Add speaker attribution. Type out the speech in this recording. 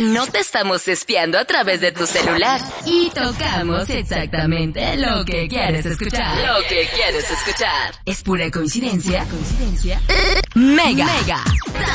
Speaker 1: no te estamos espiando a través de tu celular. Y tocamos exactamente lo que quieres escuchar. Lo que quieres escuchar. ¿Es pura coincidencia? Mega.